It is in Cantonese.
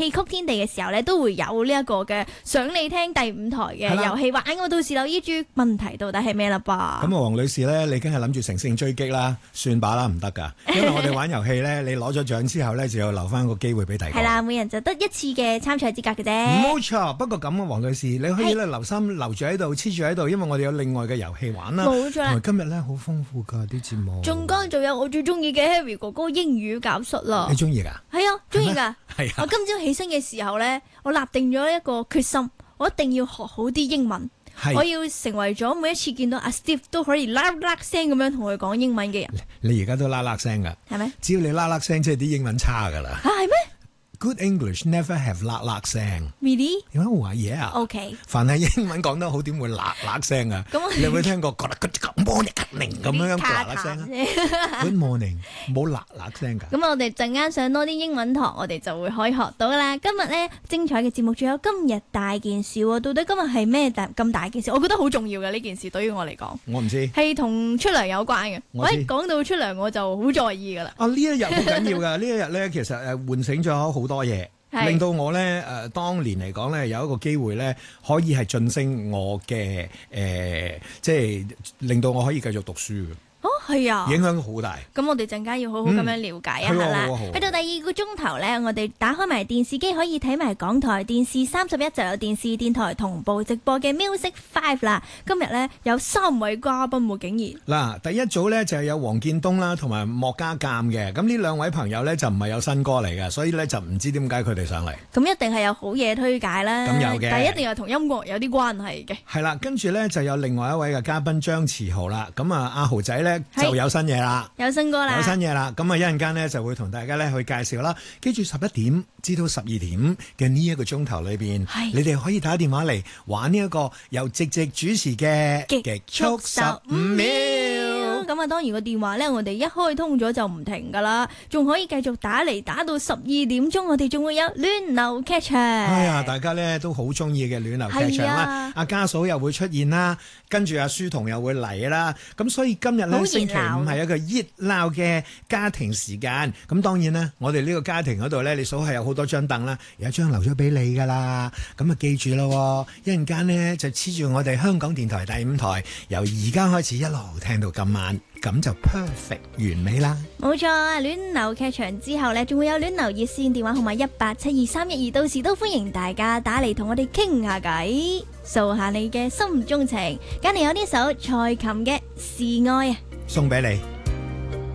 戲曲天地嘅時候咧，都會有呢一個嘅想你聽第5台嘅遊戲玩。我到時留意住問題到底係咩啦噃。咁啊，黃女士咧，你梗係諗住乘勝追擊啦，算把啦，唔得㗎。因為我哋玩遊戲咧，你攞咗獎之後咧，就要留翻個機會俾第二個。 係啦，每人就得一次嘅參賽資格嘅啫。 冇錯，不過咁啊，黃女士，你可以咧留心留住喺度，黐住喺度，因為我哋有另外嘅遊戲玩啦。 冇錯啦， 今日咧好豐富㗎啲節目。 仲有我最中意嘅 Harry 哥哥英語教術啦。 你中意㗎？ 係啊，中意㗎。 係啊。 我今朝起身嘅時候咧，我立定咗一個決心，我一定要學好啲英文。我要成為咗每一次見到阿 Steve 都可以啦啦聲咁樣同佢講英文嘅人。 你而家都啦啦聲㗎，係咪？只要你啦啦聲，即係啲英文差㗎啦。 係咩 ？Good English never have 啦啦聲。 Really？ 有冇話嘢啊 ？OK。 凡係英文講得好，點會啦啦聲啊？你有冇聽過 Good morning 咁樣啦啦聲啊 ？Good morning 冇啦啦聲㗎。 咁我哋陣間上多啲英文堂，我哋就會可以學到啦。今日咧精彩嘅節目，仲有今日大件事喎。到底今日係咩咁大件事？我覺得好重要嘅呢件事，對於我嚟講。 我唔知。係同出糧有關嘅。我一講到出糧，我就好在意㗎啦。 呢一日好緊要㗎。呢一日咧，其實喚醒咗好多嘢，令到我咧當年嚟講咧有一個機會咧，可以係晉升我嘅即係令到我可以繼續讀書嘅。 哦，係啊， 影響好大。咁我哋陣間要好好咁樣了解一下啦。去到第2個鐘頭呢，我哋打開埋電視機，可以睇埋港台電視31就有電視電台同步直播嘅 Music 5啦。今日呢，有3位嘉賓喎，竟然。嗱，第一組呢就係有黃建東啦，同埋莫家淦嘅。咁呢2位朋友呢，就唔係有新歌嚟嘅，所以呢，就唔知點解佢哋上嚟。 咁一定係有好嘢推介啦。 咁有嘅， 但係一定係同音樂有啲關係嘅。 係啦，跟住呢，就有另外一位嘅嘉賓張慈豪啦。咁阿豪仔呢，就有新嘢啦， 有新歌啦， 有新嘢啦。咁啊，一陣間呢就會同大家咧去介紹啦。記住11點至到12點嘅呢一個鐘頭裏邊，你哋可以打電話嚟玩呢一個由直直主持嘅極速15秒。 咁啊，當然個電話咧，我哋一開通咗就唔停噶啦，仲可以繼續打嚟，打到12點鐘，我哋仲會有暖流劇場。 哎呀，大家咧都好中意嘅暖流劇場啦。阿家嫂又會出現啦，跟住阿書童又會嚟啦。咁所以今日咧星期5係一個熱鬧嘅家庭時間。咁當然啦，我哋呢個家庭嗰度咧，你數係有好多張凳啦，有一張留咗俾你噶啦。咁啊記住咯，一陣間呢，就黐住我哋香港電台第5台，由而家開始一路聽到今晚。咁就 perfect 完美啦！ 冇錯啊！暖流劇場之後呢，仲會有暖流熱線電話號碼1872312，到時都歡迎大家打嚟同我哋傾下偈，訴下你嘅心中情。揀嚟有呢首蔡琴嘅《示愛》啊， 送俾你。